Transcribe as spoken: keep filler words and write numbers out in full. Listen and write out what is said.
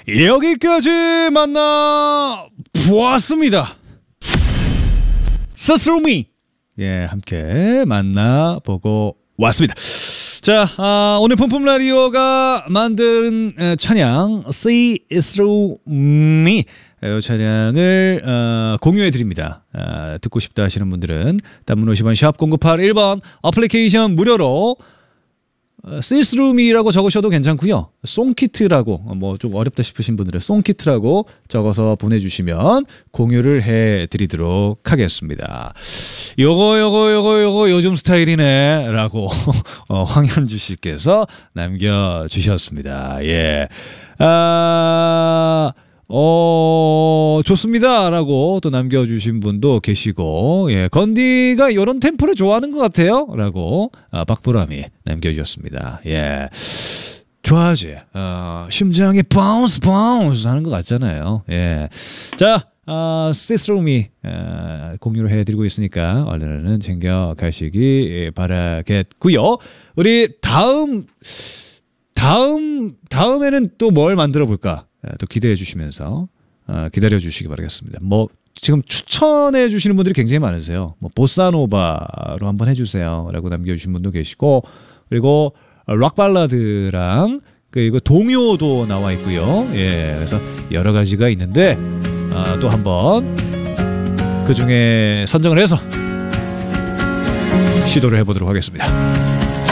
여기까지 만나 보았습니다. 스스로미 예 함께 만나보고 왔습니다. 자 아, 오늘 폼폼 라디오가 만든 에, 찬양 See Through Me 이 찬양을 어, 공유해 드립니다. 어, 듣고 싶다 하시는 분들은 단문 오십 원 샵 공구팔 일 번 어플리케이션 무료로 어, See Through Me라고 적으셔도 괜찮고요. 송키트라고 뭐 좀 어렵다 싶으신 분들은 송키트라고 적어서 보내주시면 공유를 해드리도록 하겠습니다. 요거 요거 요거 요거 요즘 스타일이네 라고 어, 황현주 씨께서 남겨주셨습니다. 예, 아... 어, 좋습니다. 라고 또 남겨주신 분도 계시고, 예, 건디가 이런 템포를 좋아하는 것 같아요. 라고, 아, 박보람이 남겨주셨습니다. 예. 좋아하지. 어, 심장이 바운스, 바운스 하는 것 같잖아요. 예. 자, 어, See Through Me, 어, 공유를 해드리고 있으니까 얼른 챙겨 가시기 바라겠고요. 우리 다음, 다음, 다음에는 또 뭘 만들어 볼까? 또 기대해 주시면서 어, 기다려 주시기 바라겠습니다. 뭐 지금 추천해 주시는 분들이 굉장히 많으세요. 뭐 보사노바로 한번 해주세요 라고 남겨주신 분도 계시고, 그리고 락 발라드랑 그리고 동요도 나와 있고요. 예, 그래서 여러 가지가 있는데 어, 또 한번 그 중에 선정을 해서 시도를 해보도록 하겠습니다.